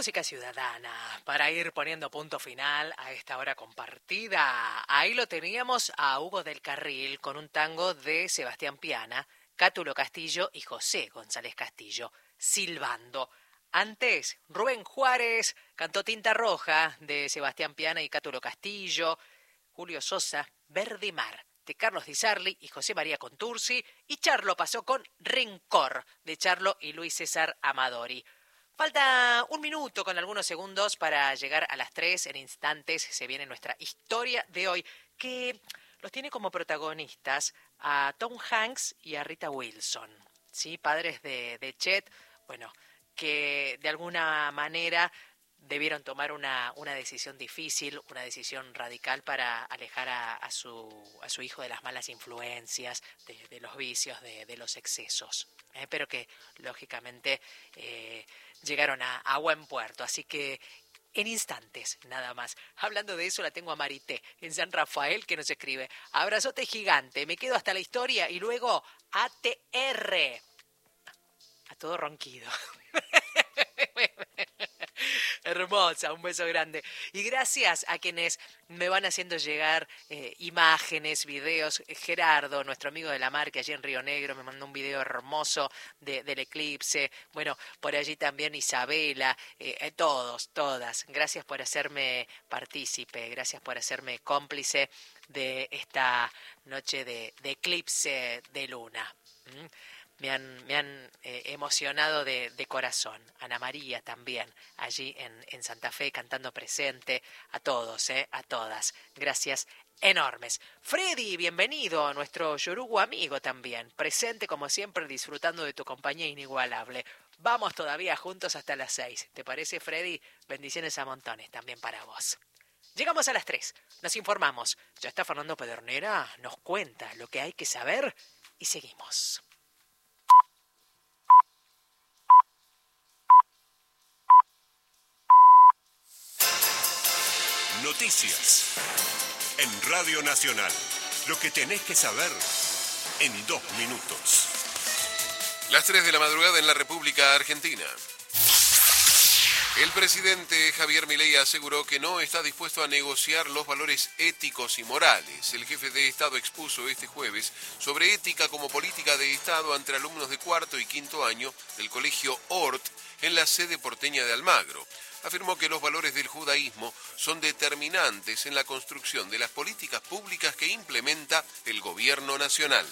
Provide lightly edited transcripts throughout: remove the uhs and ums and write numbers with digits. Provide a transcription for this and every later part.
música ciudadana, para ir poniendo punto final a esta hora compartida. Ahí lo teníamos a Hugo del Carril con un tango de Sebastián Piana, Cátulo Castillo y José González Castillo, Silbando. Antes, Rubén Juárez cantó Tinta Roja de Sebastián Piana y Cátulo Castillo, Julio Sosa, Verde Mar de Carlos Di Sarli y José María Contursi, y Charlo pasó con Rencor de Charlo y Luis César Amadori. Falta un minuto con algunos segundos para llegar a las 3. En instantes se viene nuestra historia de hoy, que los tiene como protagonistas a Tom Hanks y a Rita Wilson, ¿sí? Padres de Chet, bueno, que de alguna manera debieron tomar una decisión difícil, una decisión radical para alejar a su hijo de las malas influencias, de los vicios, de los excesos. Pero que, lógicamente, llegaron a buen puerto. Así que, en instantes, nada más. Hablando de eso, la tengo a Marité, en San Rafael, que nos escribe: abrazote gigante, me quedo hasta la historia y luego ATR. A todo ronquido. Hermosa, un beso grande. Y gracias a quienes me van haciendo llegar imágenes, videos. Gerardo, nuestro amigo de la marca allí en Río Negro, me mandó un video hermoso del eclipse. Bueno, por allí también Isabela, todas. Gracias por hacerme partícipe, gracias por hacerme cómplice de esta noche de eclipse de luna. Me han emocionado de corazón. Ana María también, allí en Santa Fe, cantando presente. A todos, a todas. Gracias enormes. Freddy, bienvenido, nuestro yorugu amigo también. Presente como siempre, disfrutando de tu compañía inigualable. Vamos todavía juntos hasta las 6. ¿Te parece, Freddy? Bendiciones a montones también para vos. Llegamos a las 3. Nos informamos. Ya está Fernando Pedernera, nos cuenta lo que hay que saber y seguimos. Noticias en Radio Nacional. Lo que tenés que saber en 2 minutos. Las 3 de la madrugada en la República Argentina. El presidente Javier Milei aseguró que no está dispuesto a negociar los valores éticos y morales. El jefe de Estado expuso este jueves sobre ética como política de Estado ante alumnos de cuarto y quinto año del colegio Hort en la sede porteña de Almagro. Afirmó que los valores del judaísmo son determinantes en la construcción de las políticas públicas que implementa el gobierno nacional.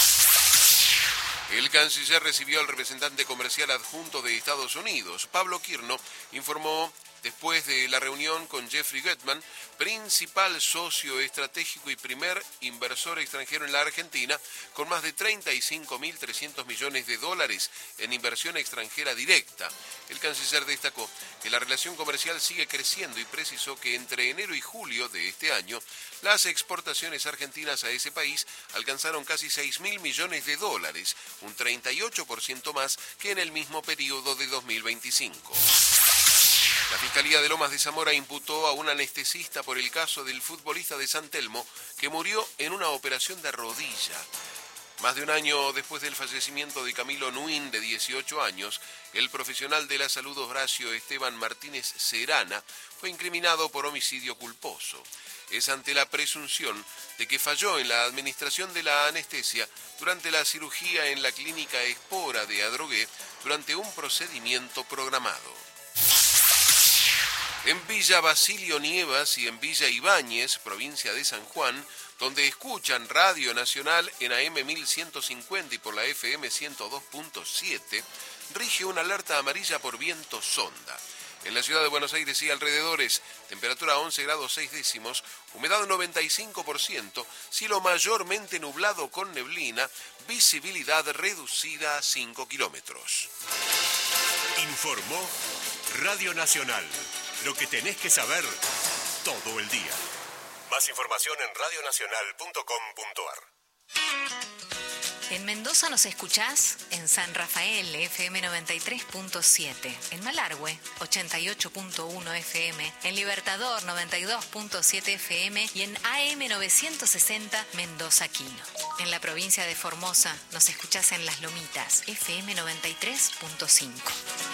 El canciller recibió al representante comercial adjunto de Estados Unidos. Pablo Quirno informó después de la reunión con Jeffrey Gutman, principal socio estratégico y primer inversor extranjero en la Argentina, con más de 35.300 millones de dólares en inversión extranjera directa. El canciller destacó que la relación comercial sigue creciendo y precisó que entre enero y julio de este año, las exportaciones argentinas a ese país alcanzaron casi 6.000 millones de dólares, un 38% más que en el mismo periodo de 2025. La Fiscalía de Lomas de Zamora imputó a un anestesista por el caso del futbolista de San Telmo que murió en una operación de rodilla. Más de un año después del fallecimiento de Camilo Nuín, de 18 años, el profesional de la salud Horacio Esteban Martínez Serana fue incriminado por homicidio culposo. Es ante la presunción de que falló en la administración de la anestesia durante la cirugía en la clínica Espora de Adrogué durante un procedimiento programado. En Villa Basilio Nievas y en Villa Ibáñez, provincia de San Juan, donde escuchan Radio Nacional en AM 1150 y por la FM 102.7, rige una alerta amarilla por viento sonda. En la ciudad de Buenos Aires y alrededores, temperatura 11 grados 6 décimos, humedad 95%, cielo mayormente nublado con neblina, visibilidad reducida a 5 kilómetros. Informó Radio Nacional. Lo que tenés que saber todo el día. Más información en radionacional.com.ar. En Mendoza nos escuchás en San Rafael, FM 93.7, en Malargüe, 88.1 FM, en Libertador, 92.7 FM y en AM 960, Mendoza Quino. En la provincia de Formosa nos escuchás en Las Lomitas, FM 93.5.